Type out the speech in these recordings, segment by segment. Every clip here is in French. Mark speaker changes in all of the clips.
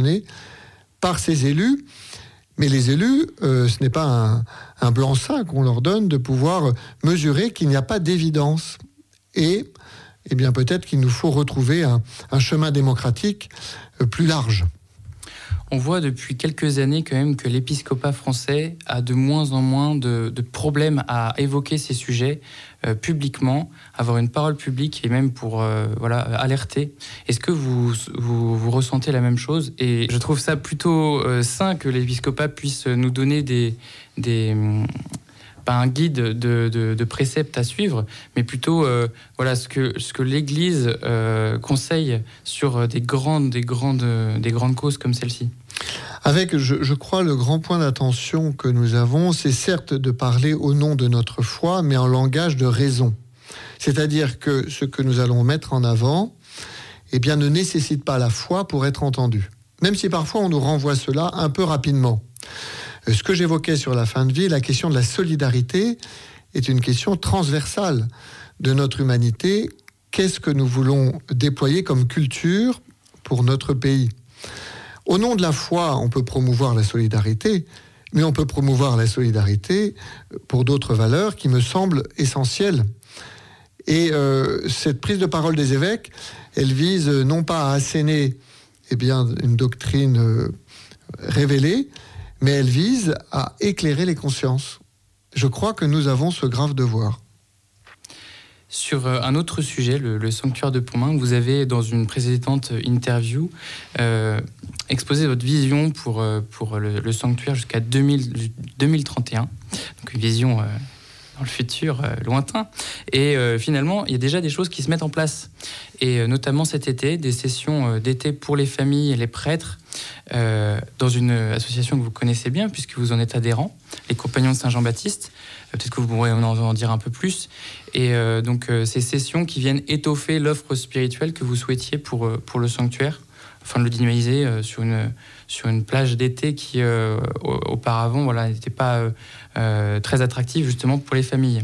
Speaker 1: sanctionné par ses élus. Mais les élus, ce n'est pas un blanc-seing qu'on leur donne de pouvoir mesurer qu'il n'y a pas d'évidence. Et eh bien, peut-être qu'il nous faut retrouver un chemin démocratique plus large.
Speaker 2: On voit depuis quelques années quand même que l'épiscopat français a de moins en moins de problèmes à évoquer ces sujets publiquement, avoir une parole publique et même pour alerter. Est-ce que vous ressentez la même chose ? Et je trouve ça plutôt sain que l'épiscopat puisse nous donner pas un guide de préceptes à suivre, mais plutôt ce que l'Église conseille sur des grandes causes comme celle-ci.
Speaker 1: Avec, je crois, le grand point d'attention que nous avons, c'est certes de parler au nom de notre foi, mais en langage de raison. C'est-à-dire que ce que nous allons mettre en avant, eh bien, ne nécessite pas la foi pour être entendu. Même si parfois on nous renvoie cela un peu rapidement. Ce que j'évoquais sur la fin de vie, la question de la solidarité est une question transversale de notre humanité. Qu'est-ce que nous voulons déployer comme culture pour notre pays ? Au nom de la foi, on peut promouvoir la solidarité, mais on peut promouvoir la solidarité pour d'autres valeurs qui me semblent essentielles. Et cette prise de parole des évêques, elle vise non pas à asséner une doctrine révélée, mais elle vise à éclairer les consciences. Je crois que nous avons ce grave devoir.
Speaker 2: Sur un autre sujet, le sanctuaire de Pontmain, vous avez, dans une précédente interview, exposé votre vision pour le sanctuaire jusqu'à 2031. Donc une vision dans le futur lointain. Et finalement, il y a déjà des choses qui se mettent en place. Et notamment cet été, des sessions d'été pour les familles et les prêtres, dans une association que vous connaissez bien, puisque vous en êtes adhérent, les Compagnons de Saint-Jean-Baptiste. Peut-être que vous pourrez en dire un peu plus. Et donc, ces sessions qui viennent étoffer l'offre spirituelle que vous souhaitiez pour le sanctuaire, afin de le dynamiser sur une plage d'été qui, auparavant, n'était pas très attractive, justement, pour les familles.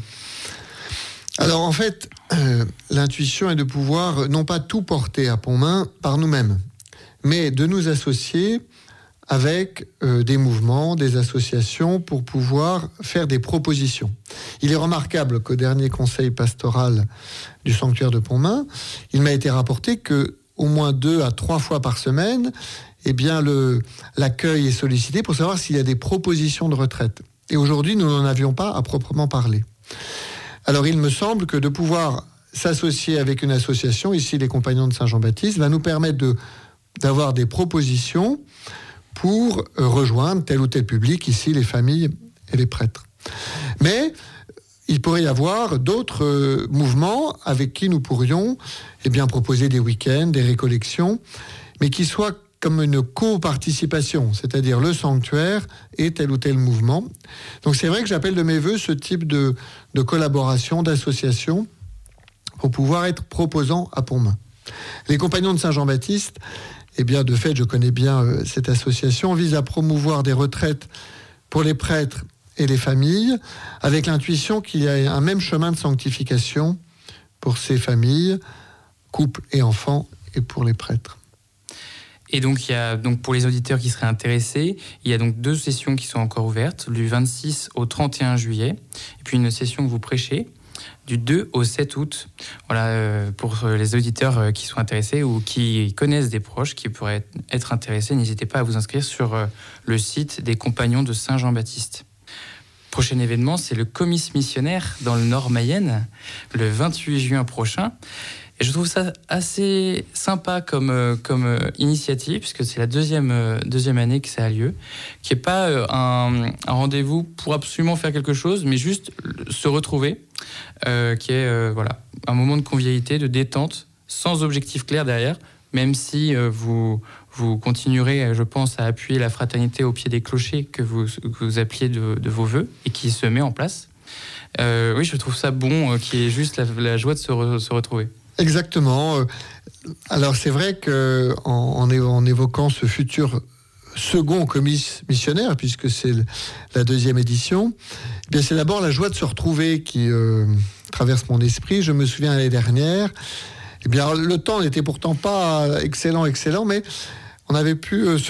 Speaker 1: Alors, en fait, l'intuition est de pouvoir, non pas tout porter à Pontmain par nous-mêmes, mais de nous associer avec des mouvements, des associations, pour pouvoir faire des propositions. Il est remarquable qu'au dernier conseil pastoral du sanctuaire de Pontmain, il m'a été rapporté que au moins 2 à 3 fois par semaine, l'accueil est sollicité pour savoir s'il y a des propositions de retraite. Et aujourd'hui, nous n'en avions pas à proprement parler. Alors, il me semble que de pouvoir s'associer avec une association, ici les Compagnons de Saint-Jean-Baptiste, va nous permettre d'avoir des propositions pour rejoindre tel ou tel public, ici les familles et les prêtres. Mais il pourrait y avoir d'autres mouvements avec qui nous pourrions proposer des week-ends, des récollections, mais qui soient comme une coparticipation, c'est-à-dire le sanctuaire et tel ou tel mouvement. Donc c'est vrai que j'appelle de mes voeux ce type de collaboration, d'association, pour pouvoir être proposant à Pontmain. Les Compagnons de Saint-Jean-Baptiste, de fait, je connais bien cette association, vise à promouvoir des retraites pour les prêtres et les familles, avec l'intuition qu'il y a un même chemin de sanctification pour ces familles, couples et enfants, et pour les prêtres.
Speaker 2: Et donc, pour les auditeurs qui seraient intéressés, il y a donc 2 sessions qui sont encore ouvertes, du 26 au 31 juillet, et puis une session que vous prêchez, du 2 au 7 août. Voilà, pour les auditeurs qui sont intéressés ou qui connaissent des proches qui pourraient être intéressés, n'hésitez pas à vous inscrire sur le site des Compagnons de Saint-Jean-Baptiste. Prochain événement, c'est le Comice missionnaire dans le Nord Mayenne, le 28 juin prochain. Et je trouve ça assez sympa comme initiative, puisque c'est la deuxième année que ça a lieu, qui n'est pas un rendez-vous pour absolument faire quelque chose, mais juste se retrouver, qui est un moment de convivialité, de détente, sans objectif clair derrière, même si vous continuerez, je pense, à appuyer la fraternité au pied des clochers que vous appeliez de vos vœux et qui se met en place. Oui, je trouve ça bon, qui est juste la joie de se retrouver.
Speaker 1: Exactement. Alors c'est vrai qu'en évoquant ce futur second comice missionnaire, puisque c'est la 2e édition, c'est d'abord la joie de se retrouver qui traverse mon esprit. Je me souviens l'année dernière, le temps n'était pourtant pas excellent, mais on avait pu se